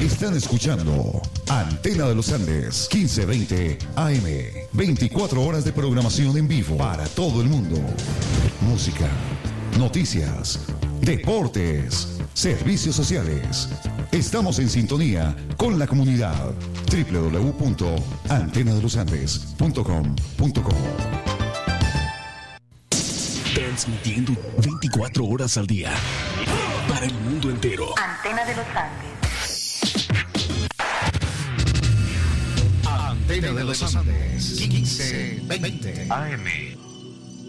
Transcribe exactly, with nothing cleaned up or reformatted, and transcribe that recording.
Están escuchando Antena de los Andes, quince veinte A M. veinticuatro horas de programación en vivo para todo el mundo. Música, noticias, deportes, servicios sociales. Estamos en sintonía con la comunidad. doble u doble u doble u punto antena de los andes punto com punto co. Transmitiendo veinticuatro horas al día para el mundo entero. Antena de los Andes. Antena de los Andes, quince veinte A M.